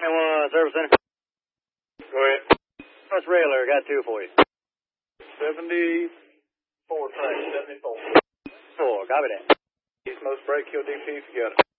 Service Center. Go ahead. What's Railer? Got 2 for you. 74 train, 74. 4, copy that. East Most Brake Hill DP if you got it.